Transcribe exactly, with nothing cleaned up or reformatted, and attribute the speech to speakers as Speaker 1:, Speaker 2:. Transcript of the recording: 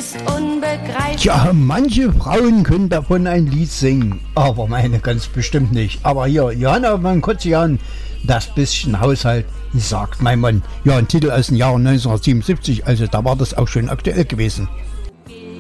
Speaker 1: ist unbegreiflich.
Speaker 2: Ja, manche Frauen können davon ein Lied singen, aber meine ganz bestimmt nicht. Aber hier, Johanna von Kotzian, das bisschen Haushalt, sagt mein Mann. Ja, ein Titel aus dem Jahr neunzehnhundertsiebenundsiebzig, also da war das auch schon aktuell gewesen.